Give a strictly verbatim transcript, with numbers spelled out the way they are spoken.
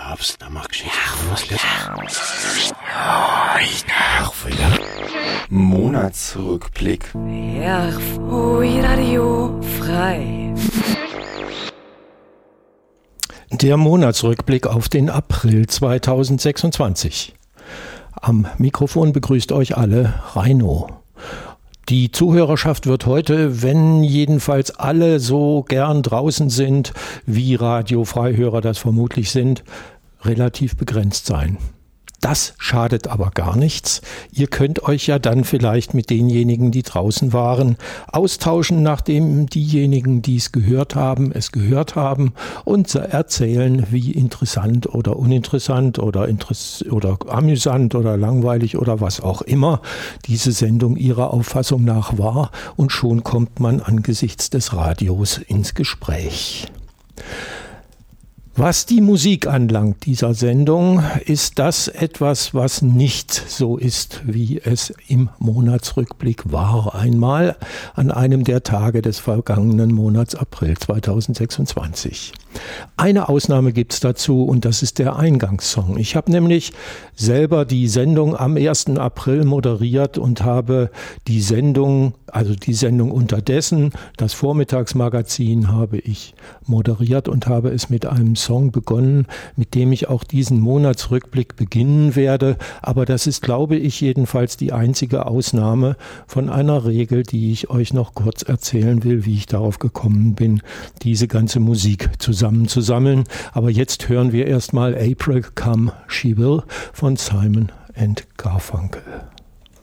Herbst, da mag ich was Monatsrückblick. Radio frei. Der Monatsrückblick auf den April zweitausendsechsundzwanzig. Am Mikrofon begrüßt euch alle Reino. Die Zuhörerschaft wird heute, wenn jedenfalls alle so gern draußen sind, wie Radiofreihörer das vermutlich sind, relativ begrenzt sein. Das schadet aber gar nichts. Ihr könnt euch ja dann vielleicht mit denjenigen, die draußen waren, austauschen, nachdem diejenigen, die es gehört haben, es gehört haben und erzählen, wie interessant oder uninteressant oder, interess- oder amüsant oder langweilig oder was auch immer diese Sendung ihrer Auffassung nach war. Und schon kommt man angesichts des Radios ins Gespräch. Was die Musik anlangt dieser Sendung, ist das etwas, was nicht so ist, wie es im Monatsrückblick war. Einmal an einem der Tage des vergangenen Monats April zweitausendsechsundzwanzig. Eine Ausnahme gibt es dazu und das ist der Eingangssong. Ich habe nämlich selber die Sendung am ersten April moderiert und habe die Sendung, also die Sendung unterdessen, das Vormittagsmagazin habe ich moderiert und habe es mit einem Song begonnen, mit dem ich auch diesen Monatsrückblick beginnen werde. Aber das ist, glaube ich, jedenfalls die einzige Ausnahme von einer Regel, die ich euch noch kurz erzählen will, wie ich darauf gekommen bin, diese ganze Musik zusammenzusammeln. Aber jetzt hören wir erstmal April Come She Will von Simon and Garfunkel.